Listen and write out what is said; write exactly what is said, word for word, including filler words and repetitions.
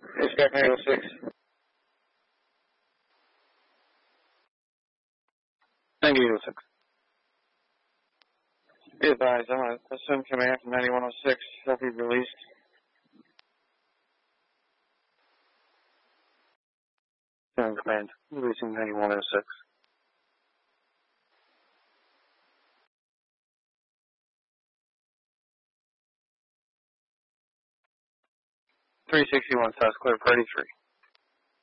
Expect nine oh six. ninety-eight oh six. Be advised, I'm going to assume command from ninety-one oh six. He'll be released. Assume command. Releasing ninety-one oh six. three sixty-one South Clear for eighty-three.